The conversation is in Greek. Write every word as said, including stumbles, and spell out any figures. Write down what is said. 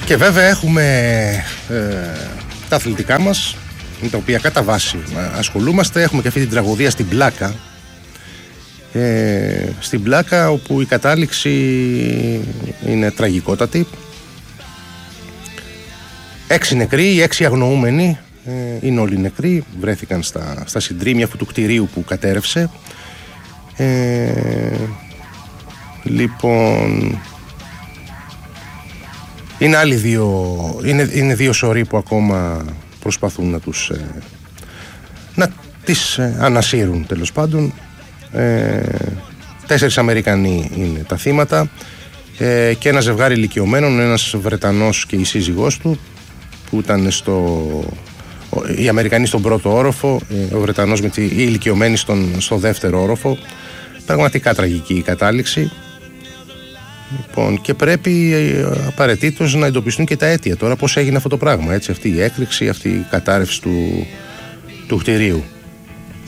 Και βέβαια έχουμε ε, τα αθλητικά μας, με τα οποία κατά βάση ασχολούμαστε. Έχουμε και αυτή την τραγωδία στην Πλάκα. Ε, στην Πλάκα, όπου η κατάληξη είναι τραγικότατη. Έξι νεκροί, έξι αγνοούμενοι, ε, είναι όλοι νεκροί, βρέθηκαν στα, στα συντρίμμια αυτού του κτηρίου που κατέρευσε. Ε, λοιπόν, είναι άλλοι δύο, είναι, είναι δύο σωροί που ακόμα προσπαθούν να τους ε, να τις ε, ανασύρουν, τέλος πάντων. Ε, τέσσερις Αμερικανοί είναι τα θύματα, ε, και ένα ζευγάρι ηλικιωμένων, ένας Βρετανός και η σύζυγός του, που ήταν στο, οι Αμερικανοί στον πρώτο όροφο, ο Βρετανός με τη, οι ηλικιωμένοι στον, στο δεύτερο όροφο. Πραγματικά τραγική η κατάληξη. Λοιπόν, και πρέπει απαραίτητος να εντοπιστούν και τα αίτια τώρα, πώς έγινε αυτό το πράγμα, έτσι, αυτή η έκρηξη, αυτή η κατάρρευση του, του κτηρίου.